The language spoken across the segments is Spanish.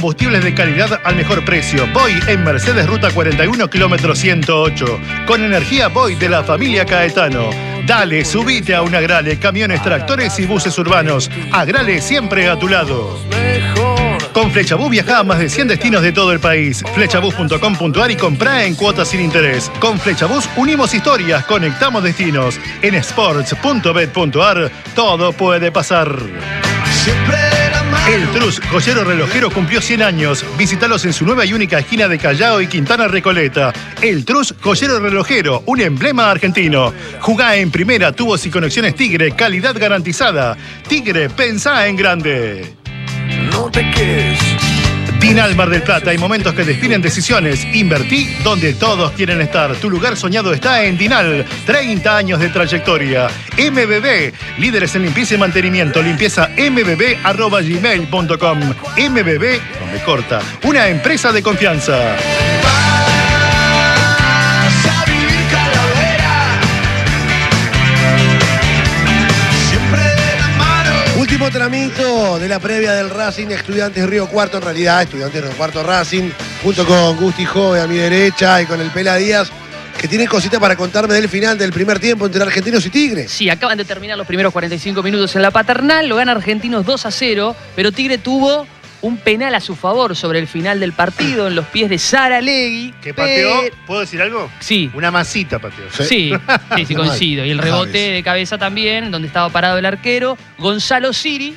Combustibles de calidad al mejor precio. Boy en Mercedes Ruta 41, kilómetro 108. Con energía Boy de la familia Caetano. Dale, subite a un Agrale, camiones, tractores y buses urbanos. Agrale siempre a tu lado. Con Flechabús viaja a más de 100 destinos de todo el país. Flechabús.com.ar y comprá en cuotas sin interés. Con Flechabús unimos historias, conectamos destinos. En sports.bet.ar todo puede pasar. El Trus, joyero relojero, cumplió 100 años. Visítalos en su nueva y única esquina de Callao y Quintana Recoleta. El Trus, joyero relojero, un emblema argentino. Jugá en primera, tubos y conexiones Tigre, calidad garantizada. Tigre, pensá en grande. No te quedes. Dinal Mar del Plata, hay momentos que definen decisiones. Invertí donde todos quieren estar. Tu lugar soñado está en Dinal. 30 años de trayectoria. MBB, líderes en limpieza y mantenimiento. Limpieza mbb@gmail.com. MBB, donde corta. Una empresa de confianza. Último tramito de la previa del Racing, Estudiantes Río Cuarto, en realidad Estudiantes Río Cuarto Racing, junto con Gusti Jove a mi derecha y con el Pela Díaz, que tiene cositas para contarme del final del primer tiempo entre Argentinos y Tigre. Sí, acaban de terminar los primeros 45 minutos en la Paternal, lo gana Argentinos 2-0, pero Tigre tuvo un penal a su favor sobre el final del partido en los pies de Saralegui. ¿Que pateó? ¿Puedo decir algo? Sí. Una masita pateó. Sí, coincido. Y el rebote de cabeza también, donde estaba parado el arquero, Gonzalo Siri,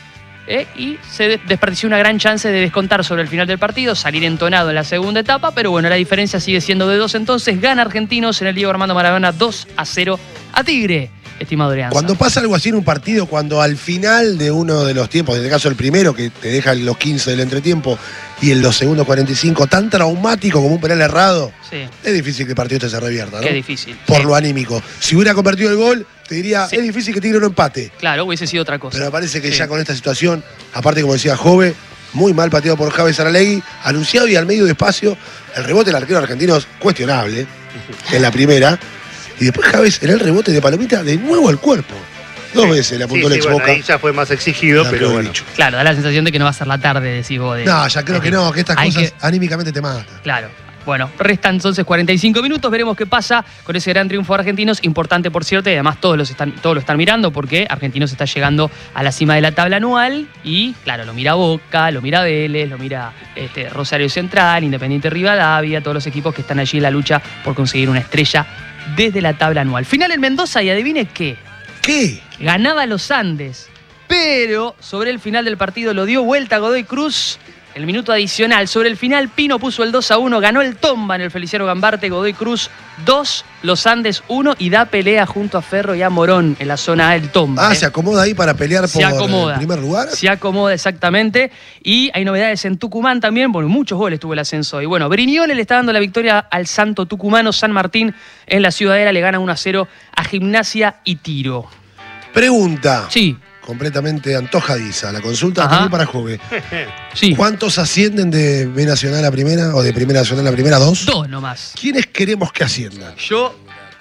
y se desperdició una gran chance de descontar sobre el final del partido, salir entonado en la segunda etapa, pero bueno, la diferencia sigue siendo de 2, entonces gana Argentinos en el Diego Armando Maradona 2-0 a Tigre. Estimado Adrián. Cuando pasa algo así en un partido, cuando al final de uno de los tiempos, en este caso el primero, que te deja los 15 del entretiempo, y en los segundos 45, tan traumático como un penal errado, sí, es difícil que el partido se revierta, ¿no? Qué difícil. Por sí. lo anímico. Si hubiera convertido el gol, te diría, Sí. es difícil que Tigre no empate. Claro, hubiese sido otra cosa. Pero me parece que Sí. ya con esta situación, aparte como decía Jove, muy mal pateado por Javi Saralegui, anunciado y al medio de espacio, el rebote del arquero argentino es cuestionable, en la primera, y después Javes en el rebote de Palomita de nuevo al cuerpo. Dos veces le apuntó el ex Boca. Ahí ya fue más exigido, pero bueno. Claro, da la sensación de que no va a ser la tarde, decís vos. No, ya creo que no, que estas Hay cosas que- anímicamente te matan. Claro. Bueno, restan entonces 45 minutos, veremos qué pasa con ese gran triunfo de Argentinos, importante por cierto, y además todos lo están mirando porque Argentinos está llegando a la cima de la tabla anual y claro, lo mira Boca, lo mira Vélez, lo mira Rosario Central, Independiente Rivadavia, todos los equipos que están allí en la lucha por conseguir una estrella desde la tabla anual. Final en Mendoza y adivine qué. ¿Qué? Ganaba los Andes, pero sobre el final del partido lo dio vuelta Godoy Cruz. El minuto adicional. Sobre el final, Pino puso el 2-1, ganó el Tomba en el Feliciano Gambarte, Godoy Cruz 2, Los Andes 1 y da pelea junto a Ferro y a Morón en la zona A, el Tomba. Ah, ¿se acomoda ahí para pelear por el primer lugar? Se acomoda exactamente. Y hay novedades en Tucumán también. Bueno, muchos goles tuvo el ascenso. Y bueno, Brignole le está dando la victoria al santo tucumano. San Martín en la Ciudadela le gana 1-0 a Gimnasia y Tiro. Pregunta. Sí. Completamente antojadiza. La consulta Ajá. también para Jove. Sí. ¿Cuántos ascienden de B Nacional a Primera o de Primera Nacional a Primera? ¿Dos? 2 nomás. ¿Quiénes queremos que asciendan? Yo,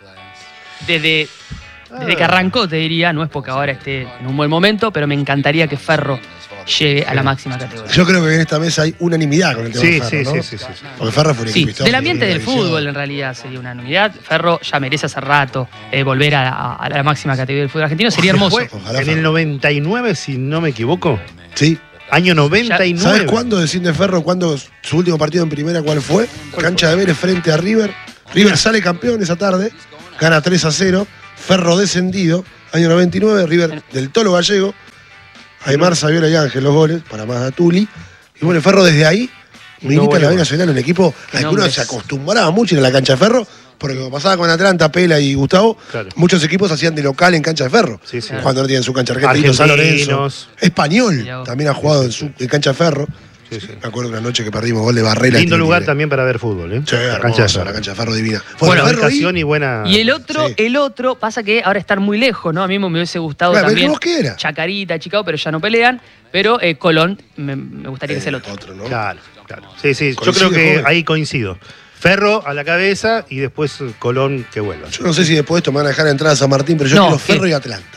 desde que arrancó, te diría, no es porque ahora esté en un buen momento, pero me encantaría que Ferro llegue a la máxima categoría. Yo creo que en esta mesa hay unanimidad con el tema de Ferro, ¿no? sí. Porque Ferro fue un Sí, equipo histórico, del ambiente del tradición. fútbol en realidad sería una unanimidad. Ferro ya merece hace rato volver a la máxima categoría del fútbol argentino. Sería hermoso. Fue Ojalá en Ferro. el 99, si no me equivoco. Sí. Año 99. ¿Sabes cuándo desciende Ferro? ¿Cuándo su último partido en Primera cuál fue? Cancha de Vélez frente a River. River sale campeón esa tarde, gana 3-0. Ferro descendido, año 99, River del Tolo Gallego. Aymar, Saviola y Ángel los goles, para más a Tuli. Y bueno, Ferro desde ahí milita en la B Nacional, un equipo al que uno nombres. se acostumbraba mucho ir a la cancha de Ferro, porque como pasaba con Atlanta, Pela y Gustavo, Claro. muchos equipos hacían de local en cancha de Ferro. Sí, sí. Cuando no tienen su cancha argentina, San Lorenzo. Argentinos. Español Mirá vos. también ha jugado en cancha de Ferro. Sí, sí. Me acuerdo una noche que perdimos gol de Barrera. Lindo lugar Tigre. también para ver fútbol, ¿eh? Sí, la hermoso, cancha de Ferro. la cancha de Ferro divina. Bueno, Ferro ubicación y buena. Y el otro, Sí. pasa que ahora están muy lejos, ¿no? A mí me hubiese gustado Claro, también. pero ¿qué era? Chacarita, Chicago, pero ya no pelean. Pero Colón, me gustaría que sea el otro. ¿no? Claro. Sí, sí. Yo Coincide, creo que joven. ahí coincido. Ferro a la cabeza y después Colón que vuelva. Yo no sé si después de esto me van a dejar entrar a San Martín, pero yo No, quiero ¿qué? Ferro y Atlanta.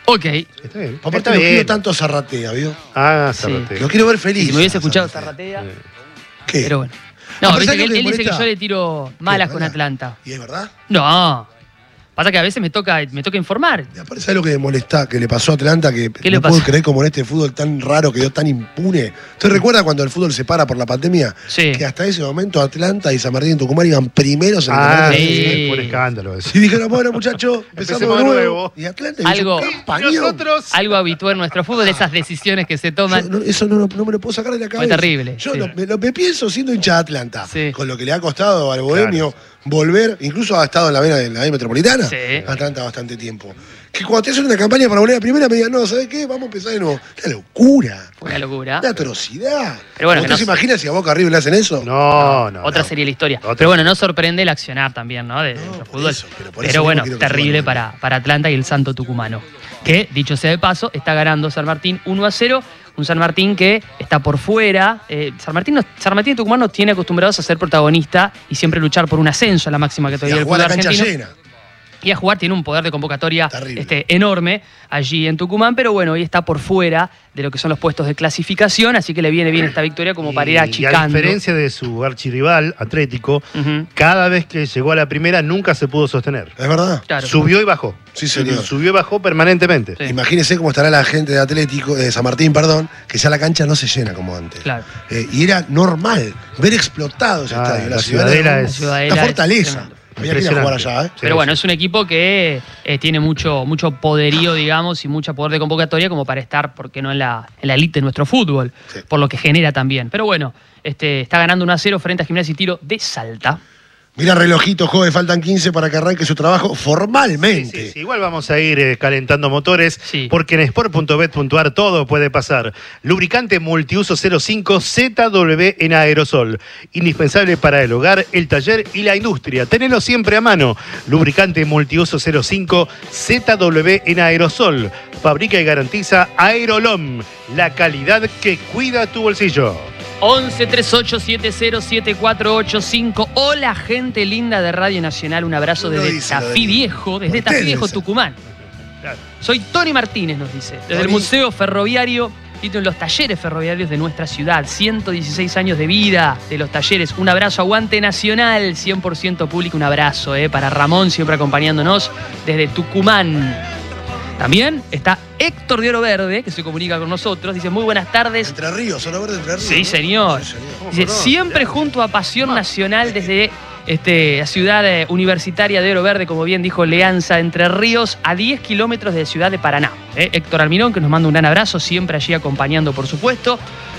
Ok. Está bien. Aparte Está lo quiero bien. tanto a Zarratea, ¿vio? Ah, Sí. Zarratea. Lo quiero ver feliz. Si me hubiese a escuchado Zarratea. Zarratea. ¿Qué? Pero bueno. No, pero viste ¿sabes que lo él que dice que molesta? yo le tiro malas con ¿Verdad? Atlanta. ¿Y es verdad? No. Pasa que a veces me toca informar. Y aparte, ¿sabes lo que me molesta? Que le pasó a Atlanta, que ¿Qué le no puedo pasó? creer como en este fútbol tan raro, quedó tan impune. ¿Usted recuerda cuando el fútbol se para por la pandemia? Sí. Que hasta ese momento Atlanta y San Martín y Tucumán iban primeros en el Ah, campeonato sí. nacional. fue un escándalo eso. Y dijeron, bueno, muchachos, empezamos Empecemos de de nuevo. nuevo. Y Atlanta hizo Algo- un campañón. Nosotros. Algo habitual en nuestro fútbol, esas decisiones que se toman. Eso no me lo puedo sacar de la cabeza. terrible, Yo sí. me pienso siendo hincha de Atlanta. Sí. Con lo que le ha costado al bohemio volver, incluso ha estado en la vena metropolitana. Sí. Atlanta bastante tiempo. Que cuando te hacen una campaña para volver a primera me digan, no, ¿sabes qué? Vamos a empezar de nuevo. Una locura. Fue una locura. Una atrocidad. Pero bueno, ¿Usted que no- se imagina si a Boca River le hacen eso? No. Otra sería la historia. Otra. Pero bueno, no sorprende el accionar también, ¿no? De nuestro por fútbol. eso, pero por Pero eso bueno, mismo quiero que terrible juegue. para Atlanta y el Santo Tucumano. Que, dicho sea de paso, está ganando San Martín 1-0. Un San Martín que está por fuera. San Martín y Tucumán nos tiene acostumbrados a ser protagonista y siempre luchar por un ascenso a la máxima Y categoría a del jugar fútbol a cancha argentino. llena. Y a jugar, tiene un poder de convocatoria Terrible. enorme allí en Tucumán, pero bueno, hoy está por fuera de lo que son los puestos de clasificación, así que le viene bien esta victoria como para ir Y a achicando. diferencia de su archirrival, Atlético, Ujú. cada vez que llegó a la primera nunca se pudo sostener. ¿Es verdad? Claro. Subió y bajó. Sí, señor. Subió y bajó permanentemente. Sí. Imagínese cómo estará la gente de Atlético, de San Martín, perdón, que ya la cancha no se llena como antes. Claro. Y era normal ver explotado ese Ah, estadio. la Ciudadela es- Ciudadela una es fortaleza. tremendo. Había que ir a jugar allá, ¿eh? Sí, Pero bueno, sí. es un equipo que tiene mucho poderío, digamos, y mucho poder de convocatoria como para estar, ¿por qué no?, en la elite de nuestro fútbol, Sí. por lo que genera también. Pero bueno, está ganando 1-0 frente a Gimnasia y Tiro de Salta. Mira, relojito, joven, faltan 15 para que arranque su trabajo formalmente. Sí. Igual vamos a ir calentando motores, Sí. porque en sport.bet.ar todo puede pasar. Lubricante multiuso 05 ZW en aerosol. Indispensable para el hogar, el taller y la industria. Tenelo siempre a mano. Lubricante multiuso 05 ZW en aerosol. Fabrica y garantiza Aerolom. La calidad que cuida tu bolsillo. 11 38 70 7485. Hola, gente linda de Radio Nacional. Un abrazo Uno desde dice lo de Tafí mí. Viejo, desde Ustedes Tafí Viejo, dicen. Tucumán. Claro. Soy Tony Martínez, nos dice, desde el Tony. Museo Ferroviario y de los talleres ferroviarios de nuestra ciudad. 116 años de vida de los talleres. Un abrazo, aguante nacional, 100% público. Un abrazo para Ramón, siempre acompañándonos desde Tucumán. También está Héctor de Oro Verde, que se comunica con nosotros. Dice, muy buenas tardes. Entre Ríos, Oro Verde, Entre Ríos. Sí, ¿no? señor. Sí, señor. Dice, siempre junto a Pasión Nacional desde la ciudad universitaria de Oro Verde, como bien dijo Leanza, Entre Ríos, a 10 kilómetros de Ciudad de Paraná. Héctor Almirón, que nos manda un gran abrazo, siempre allí acompañando, por supuesto.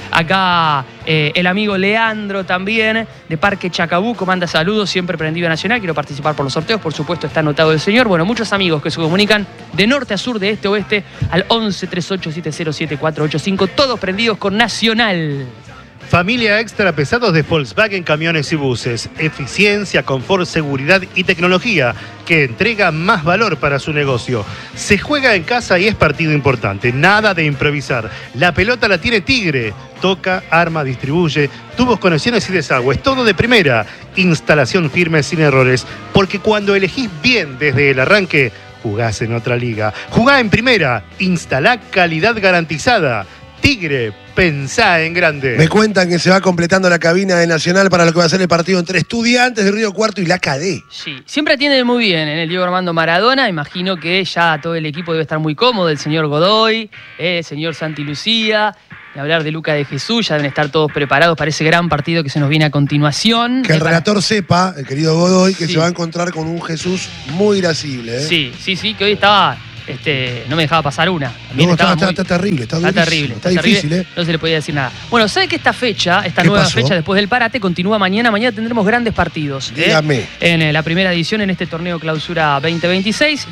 Acá el amigo Leandro también, de Parque Chacabuco, manda saludos, siempre prendido a Nacional. Quiero participar por los sorteos, por supuesto, está anotado el señor. Bueno, muchos amigos que se comunican de norte a sur, de este a oeste, al 11 38 70 7485, todos prendidos con Nacional. Familia extra pesados de Volkswagen Camiones y Buses. Eficiencia, confort, seguridad y tecnología que entrega más valor para su negocio. Se juega en casa y es partido importante. Nada de improvisar. La pelota la tiene Tigre. Toca, arma, distribuye, tubos, conexiones y desagües. Todo de primera. Instalación firme sin errores. Porque cuando elegís bien desde el arranque, jugás en otra liga. Jugá en primera. Instalá calidad garantizada. Tigre, pensá en grande. Me cuentan que se va completando la cabina de Nacional para lo que va a ser el partido entre Estudiantes de Río Cuarto y la KD. Sí, siempre atiende muy bien en el Diego Armando Maradona. Imagino que ya todo el equipo debe estar muy cómodo. El señor Godoy, el señor Santi Lucía, y hablar de Luca de Jesús. Ya deben estar todos preparados para ese gran partido que se nos viene a continuación. Que el Para- relator sepa, el querido Godoy, que Sí. se va a encontrar con un Jesús muy irascible. ¿eh? Sí, que hoy estaba. No me dejaba pasar una. También No, estaba está muy- terrible, está Está durísimo, terrible. está terrible, difícil, ¿eh? No se le podía decir nada. Bueno, ¿sabe que esta ¿Qué nueva pasó? fecha después del parate continúa mañana? Mañana tendremos grandes partidos. Dígame. En la primera edición en este torneo Clausura 2026.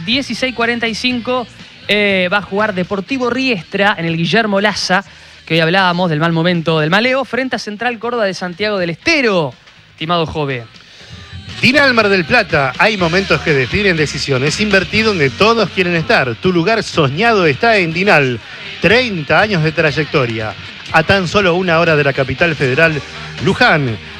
16:45 va a jugar Deportivo Riestra en el Guillermo Laza, que hoy hablábamos del mal momento del Maleo, frente a Central Córdoba de Santiago del Estero. Estimado Jove. Dinal Mar del Plata, hay momentos que definen decisiones. Invertí donde todos quieren estar. Tu lugar soñado está en Dinal. 30 años de trayectoria. A tan solo 1 hora de la capital federal, Luján.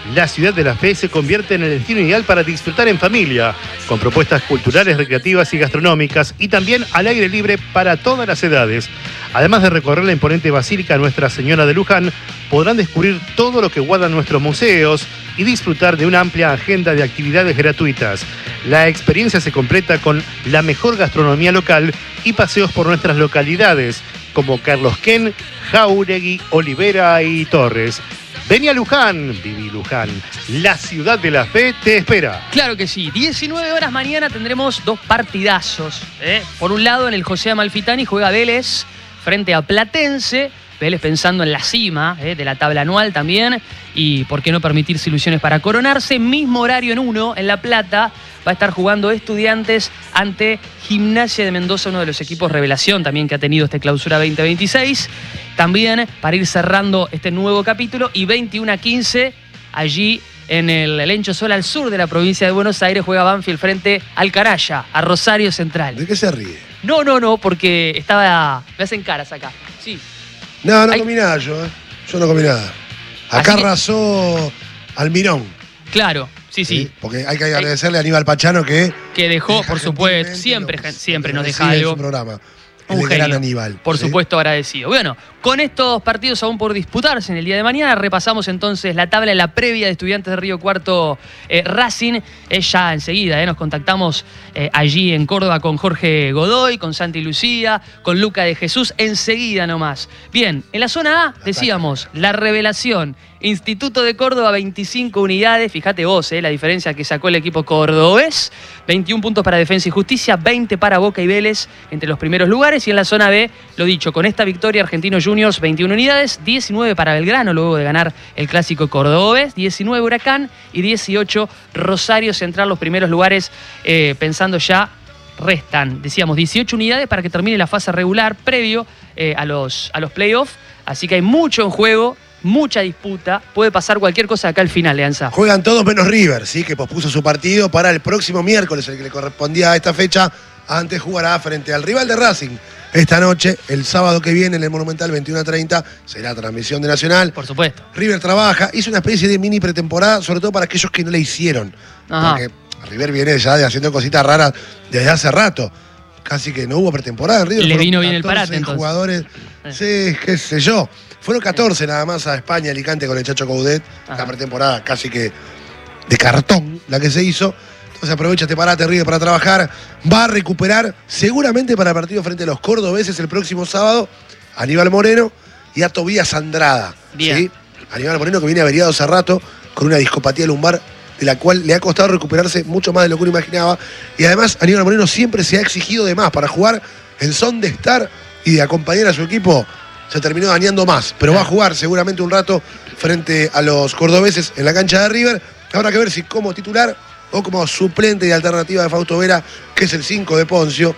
La Ciudad de la Fe se convierte en el destino ideal para disfrutar en familia, con propuestas culturales, recreativas y gastronómicas, y también al aire libre para todas las edades. Además de recorrer la imponente Basílica Nuestra Señora de Luján, podrán descubrir todo lo que guardan nuestros museos y disfrutar de una amplia agenda de actividades gratuitas. La experiencia se completa con la mejor gastronomía local y paseos por nuestras localidades, como Carlos Ken, Jáuregui, Olivera y Torres. Vení a Luján, viví Luján. La Ciudad de la Fe te espera. Claro que sí. 19 horas mañana tendremos dos partidazos. Por un lado, en el José Amalfitani juega Vélez frente a Platense. Vélez pensando en la cima de la tabla anual también. Y por qué no permitirse ilusiones para coronarse. Mismo horario en 1, en La Plata. Va a estar jugando Estudiantes ante Gimnasia de Mendoza, uno de los equipos revelación también que ha tenido este clausura 2026. También para ir cerrando este nuevo capítulo. Y 21:15, allí en el Helencho Sol al sur de la provincia de Buenos Aires, juega Banfield frente al Caraya, a Rosario Central. ¿De qué se ríe? No, porque estaba... Me hacen caras acá. Sí. No comí nada yo, ¿eh? Yo no comí nada. Acá arrasó Almirón. Claro, sí. Porque hay que agradecerle a Aníbal Pachano que dejó, por supuesto, siempre nos deja algo. En su programa. Un El genio, gran Aníbal. por supuesto agradecido. Bueno, con estos partidos aún por disputarse en el día de mañana, repasamos entonces la tabla de la previa de Estudiantes de Río Cuarto Racing. Ya enseguida nos contactamos allí en Córdoba con Jorge Godoy, con Santi Lucía, con Luca de Jesús, enseguida nomás. Bien, en la zona A decíamos, la revelación, Instituto de Córdoba, 25 unidades, fíjate vos, la diferencia que sacó el equipo cordobés, 21 puntos para Defensa y Justicia, 20 para Boca y Vélez entre los primeros lugares, y en la zona B, lo dicho, con esta victoria Argentinos Juniors, 21 unidades, 19 para Belgrano luego de ganar el clásico cordobés, 19 Huracán y 18 Rosario Central, los primeros lugares, pensando ya, restan, decíamos, 18 unidades para que termine la fase regular previo a los playoffs, así que hay mucho en juego, mucha disputa, puede pasar cualquier cosa acá al final, Leanza. Juegan todos menos River, ¿sí? Que pospuso su partido para el próximo miércoles, el que le correspondía a esta fecha. Antes jugará frente al rival de Racing esta noche, el sábado que viene en el Monumental, 21:30, será transmisión de Nacional. Por supuesto. River trabaja, hizo una especie de mini pretemporada, sobre todo para aquellos que no le hicieron. Ajá. Porque River viene ya haciendo cositas raras desde hace rato. Casi que no hubo pretemporada en River. Le vino bien el parate, entonces. Jugadores, sí, qué sé yo. Fueron 14 nada más a España, Alicante con el Chacho Coudet. La pretemporada casi que de cartón la que se hizo. Entonces aprovecha este parate River para trabajar. Va a recuperar seguramente para el partido frente a los cordobeses el próximo sábado a Aníbal Moreno y a Tobías Andrada. Bien. ¿Sí? Aníbal Moreno que viene averiado hace rato con una discopatía lumbar de la cual le ha costado recuperarse mucho más de lo que uno imaginaba. Y además Aníbal Moreno siempre se ha exigido de más para jugar en son de estar y de acompañar a su equipo. Se terminó dañando más, pero va a jugar seguramente un rato frente a los cordobeses en la cancha de River. Habrá que ver si como titular o como suplente y alternativa de Fausto Vera, que es el 5 de Poncio.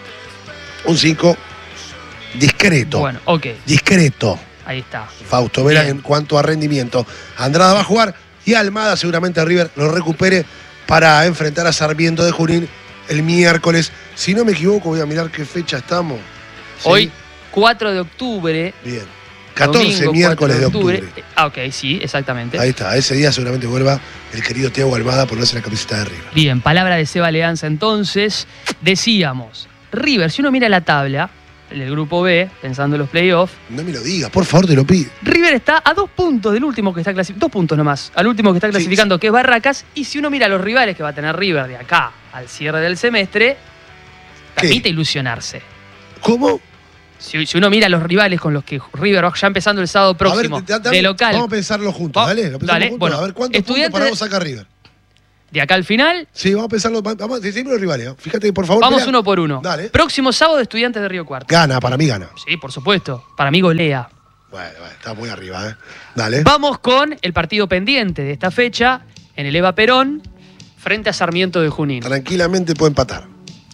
Un 5 discreto. Bueno, ok. Discreto. Ahí está. Fausto Vera Bien. en cuanto a rendimiento. Andrada va a jugar y Almada seguramente a River lo recupere para enfrentar a Sarmiento de Junín el miércoles. Si no me equivoco, voy a mirar qué fecha estamos. ¿Sí? Hoy, 4 de octubre. Bien. 14 domingo, miércoles 4 de octubre. Ok, sí, exactamente. Ahí está, ese día seguramente vuelva el querido Thiago Almada por ponerse la camiseta de River. Bien, palabra de Seba Leanza entonces. Decíamos, River, si uno mira la tabla, el grupo B, pensando en los playoffs, No me lo digas, por favor, te lo pido. River está a 2 puntos del último que está clasificando, 2 puntos nomás, al último que está clasificando, que es Barracas, y si uno mira los rivales que va a tener River de acá al cierre del semestre, permite ilusionarse. ¿Cómo? Si uno mira los rivales con los que River va ya empezando el sábado próximo, de local. Vamos a pensarlo juntos, dale. Lo pensamos Dale, juntos. bueno, A ver cuántos puntos para vos saca River. De acá al final, Sí, vamos a pensarlo. Vamos a decirme los rivales. ¿eh? Fíjate, por favor. vamos pelea. uno por uno. Dale. Próximo sábado, Estudiantes de Río Cuarto. Gana, para mí gana. Sí, por supuesto. Para mí golea. Bueno, está muy arriba, ¿eh? Dale. Vamos con el partido pendiente de esta fecha en el Eva Perón frente a Sarmiento de Junín. Tranquilamente puede empatar.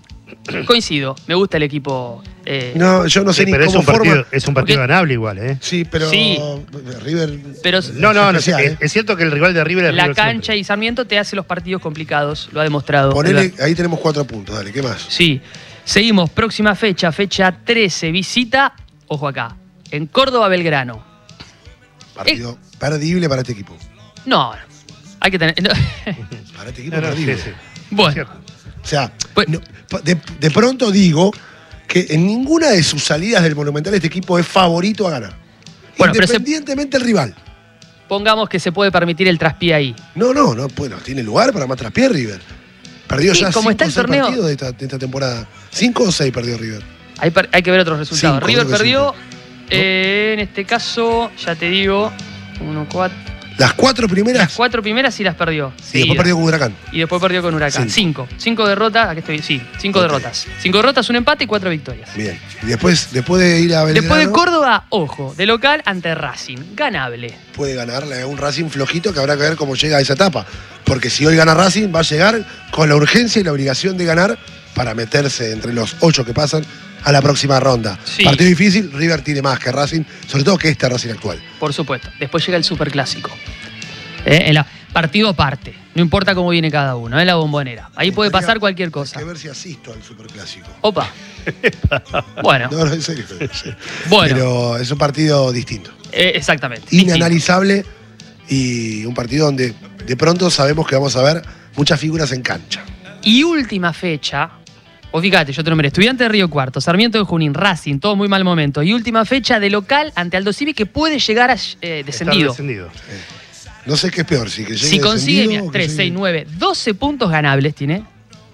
Coincido, me gusta el equipo. No, yo no sé ni pero cómo forma. es un partido Porque- ganable igual, ¿eh? Sí, pero Sí. River. Pero No, especial, ¿eh? es cierto que el rival de River es la River cancha siempre. y Sarmiento te hace los partidos complicados, lo ha demostrado. Ponele, ahí tenemos 4 puntos, dale, ¿qué más? Sí. Seguimos, próxima fecha 13, visita, ojo acá, en Córdoba Belgrano. Partido perdible para este equipo. No, Hay que tener. Para este equipo perdido. Sí. Bueno, O sea, Pues- de pronto digo que en ninguna de sus salidas del Monumental este equipo es favorito a ganar. Bueno, pero Independientemente del rival. pongamos que se puede permitir el traspié ahí. No, bueno, tiene lugar para más traspié River. Perdió Sí, ya como 5 está o el 6 torneo- partidos de esta temporada. 5 o 6 perdió River. Hay que ver otros resultados. 5, River creo que perdió, 5. en este caso, ya te digo, 1, 4. Las 4 primeras. Las 4 primeras sí las perdió. Y después perdió con Huracán. Y después perdió con Huracán. 5. 5 derrotas, aquí estoy, sí, 5 Ok. derrotas. 5 derrotas, un empate y 4 victorias. Bien. Y después de ir a Belgrano, Después de Córdoba, ojo, de local ante Racing. Ganable. puede ganarle a un Racing flojito que habrá que ver cómo llega a esa etapa. Porque si hoy gana Racing, va a llegar con la urgencia y la obligación de ganar para meterse entre los 8 que pasan a la próxima ronda. Sí. Partido difícil, River tiene más que Racing, sobre todo que este Racing actual. Por supuesto. Después llega el Superclásico. En la partido aparte. No importa cómo viene cada uno, en la Bombonera. Ahí puede pasar cualquier Hay cosa. que ver si asisto al Superclásico. Opa. Bueno, No, en serio. Sí. bueno. Pero es un partido distinto. Exactamente. Distinto. Inanalizable y un partido donde de pronto sabemos que vamos a ver muchas figuras en cancha. Y última fecha. O fíjate, yo te nombré Estudiante de Río Cuarto, Sarmiento de Junín, Racing, todo muy mal momento. Y última fecha de local ante Aldo Civi que puede llegar a descendido. Está descendido. No sé qué es peor, si que llegue Si consigue, descendido mira, o que 3, llegue- 6, 9, 12 puntos ganables tiene.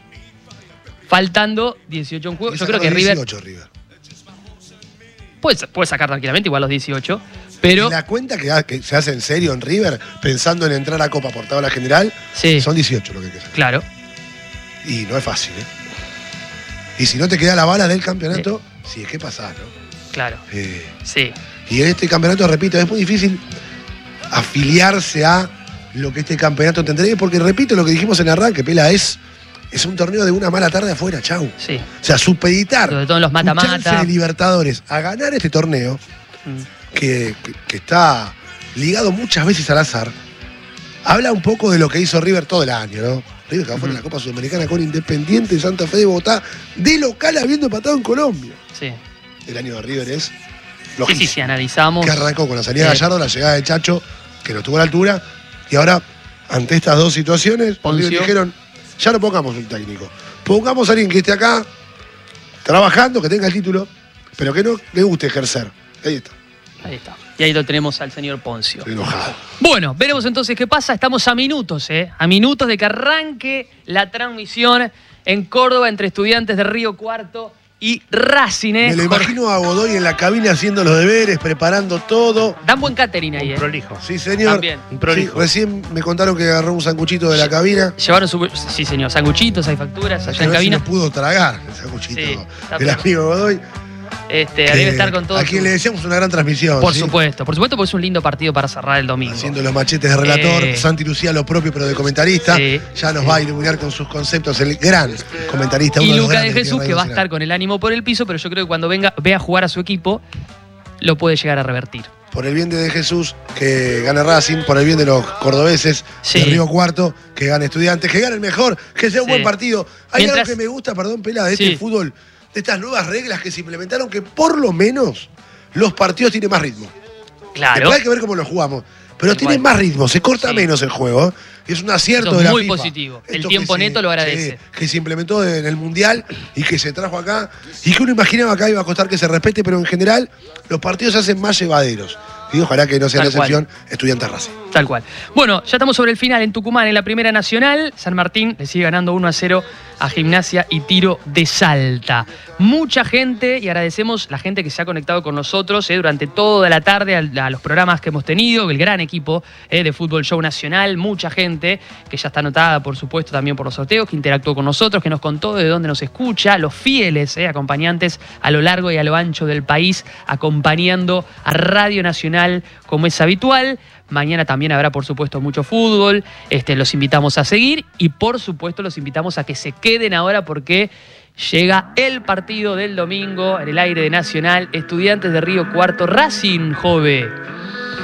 Faltando 18 en juego. y Yo saca creo que los River 18 River. puede sacar tranquilamente igual los 18. Pero Y la cuenta que se hace en serio en River, pensando en entrar a Copa por tabla general, sí, son 18 lo que hay que hacer. claro. Y no es fácil, ¿eh? Y si no te queda la bala del campeonato, sí, es que pasás, ¿no? Claro. Sí. Y en este campeonato, repito, es muy difícil afiliarse a lo que este campeonato tendrá, porque repito lo que dijimos en arranque, Pela, es un torneo de una mala tarde afuera, chau. Sí. O sea, supeditar Sobre todo en los un mata-mata. chance de Libertadores a ganar este torneo, Mm. que está ligado muchas veces al azar, habla un poco de lo que hizo River todo el año, ¿no? River que fue en la Copa Sudamericana con Independiente de Santa Fe de Bogotá, de local habiendo empatado en Colombia. Sí. El año de River es Sí, lojísimo. si analizamos. Que arrancó con la salida de Gallardo, la llegada de Chacho, que no estuvo a la altura, y ahora, ante estas dos situaciones, Poncio. dijeron, ya no pongamos un técnico, pongamos a alguien que esté acá, trabajando, que tenga el título, pero que no le guste ejercer. Ahí está, Ahí está. Y ahí lo tenemos al señor Poncio. estoy enojado. Bueno, veremos entonces qué pasa. Estamos a minutos, a minutos de que arranque la transmisión en Córdoba entre Estudiantes de Río Cuarto y Racing. Me lo Jorge. imagino a Godoy en la cabina haciendo los deberes, preparando todo. Dan buen catering ahí, Un prolijo. Sí, señor. También. Un prolijo. Sí, recién me contaron que agarró un sanguchito de la cabina. Llevaron su. Sí, señor. Sanguchitos, hay facturas Hay allá que en ver si cabina. lo pudo tragar el sanguchito Sí, está del bien. amigo Godoy. Debe estar con todo. A quien le deseamos una gran transmisión. Por ¿sí? supuesto, porque es un lindo partido para cerrar el domingo. Haciendo los machetes de relator, Santi Lucía lo propio, pero de comentarista. Sí, Ya nos sí. va a iluminar con sus conceptos el gran comentarista. Y uno de los Luca de grandes Jesús, tiene que va a Radio estar con el ánimo por el piso, pero yo creo que cuando vea jugar a su equipo, lo puede llegar a revertir. Nacional. Por el bien de Jesús, que gane Racing, por el bien de los cordobeses, Sí. de Río Cuarto, que gane Estudiantes, que gane el mejor, que sea un Sí. buen partido. Hay Mientras- algo que me gusta, perdón, Pela, de Sí. este fútbol, de estas nuevas reglas que se implementaron, que por lo menos los partidos tienen más ritmo. Claro. Después hay que ver cómo lo jugamos. Pero Tal tienen cual. más ritmo, se corta Sí. menos el juego. Y es un acierto Eso es de la muy FIFA. positivo. El Esto tiempo que neto lo agradece. sí, que se implementó en el Mundial y que se trajo acá. Y que uno imaginaba acá iba a costar que se respete, pero en general los partidos se hacen más llevaderos. Y ojalá que no sea la Tal cual. excepción, Estudiantes Racing. Tal cual. Bueno, ya estamos sobre el final en Tucumán, en la Primera Nacional. San Martín le sigue ganando 1-0 a Gimnasia y Tiro de Salta. Mucha gente, y agradecemos la gente que se ha conectado con nosotros durante toda la tarde a los programas que hemos tenido, el gran equipo de Fútbol Show Nacional, mucha gente que ya está anotada, por supuesto, también por los sorteos, que interactuó con nosotros, que nos contó de dónde nos escucha, los fieles acompañantes a lo largo y a lo ancho del país, acompañando a Radio Nacional como es habitual. Mañana también habrá, por supuesto, mucho fútbol. Los invitamos a seguir y, por supuesto, los invitamos a que se queden ahora porque llega el partido del domingo en el aire de Nacional. Estudiantes de Río Cuarto, Racing, Jove.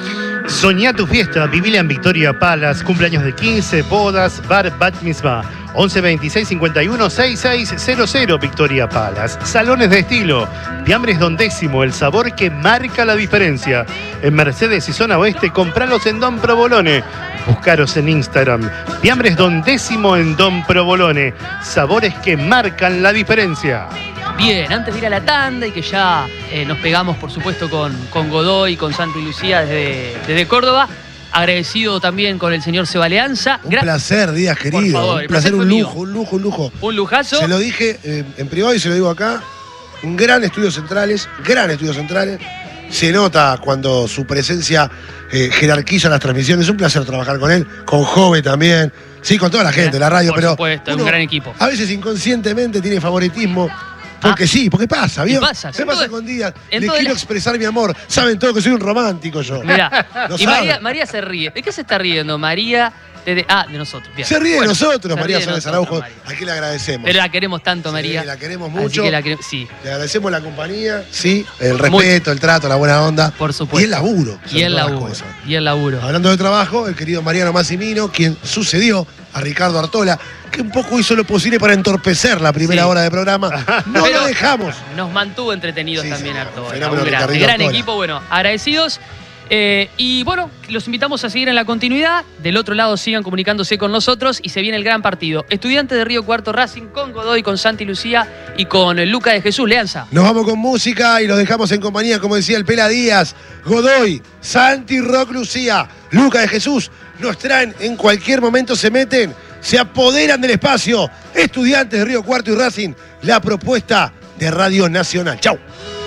Soñá tu fiesta, vivila en Victoria Palace, cumpleaños de 15, bodas, bar, bat mitzvah. 11 26 51 6600 Victoria Palace. Salones de estilo. Fiambres Don Décimo, el sabor que marca la diferencia. En Mercedes y Zona Oeste, compralos en Don Provolone. Buscaros en Instagram. Fiambres Don Décimo en Don Provolone. Sabores que marcan la diferencia. Bien, antes de ir a la tanda y que ya nos pegamos, por supuesto, con Godoy y con Santi y Lucía desde Córdoba. Agradecido también con el señor Seba Leanza. Un placer, Díaz, querido. Por favor, un placer, un mío. lujo, un lujo, un lujo. Un lujazo. Se lo dije en privado y se lo digo acá. Un gran Estudios Centrales, gran Estudios Centrales. Se nota cuando su presencia jerarquiza las transmisiones. Es un placer trabajar con él, con Jove también. Sí, con toda la gente, la radio, por pero. Supuesto, es un gran equipo. A veces inconscientemente tiene favoritismo. Porque sí, porque pasa, ¿vio? Pasa, me pasa con Díaz. Le todo quiero expresar mi amor. Saben todo que soy un romántico yo. Mirá, Lo y saben. María se ríe. ¿De qué se está riendo María? De nosotros. Bien. Se ríe de nosotros, se María ríe de Suárez nosotros, Araujo. María. ¿A qué le agradecemos? Pero la queremos tanto, Sí, María. la queremos Así mucho. que sí. Le agradecemos la compañía, sí, el respeto, el trato, la buena onda. Por supuesto. Y el laburo. Y el sobre todas las laburo. cosas. Y el laburo. Hablando de trabajo, el querido Mariano Massimino, quien sucedió a Ricardo Artola, que un poco hizo lo posible para entorpecer la primera Sí. hora de programa. No Pero lo dejamos. Nos mantuvo entretenidos Sí, también, sí, Artola. fenómeno Un gran Ricardito Artola. equipo. Bueno, agradecidos. Y bueno, los invitamos a seguir en la continuidad. Del otro lado sigan comunicándose con nosotros y se viene el gran partido. Estudiantes de Río Cuarto Racing con Godoy, con Santi Lucía y con Luca de Jesús. Leanza. Nos vamos con música y los dejamos en compañía, como decía el Pela Díaz, Godoy, Santi, Rock, Lucía, Luca de Jesús. Nos traen, en cualquier momento se meten, se apoderan del espacio. Estudiantes de Río Cuarto y Racing, la propuesta de Radio Nacional. Chau.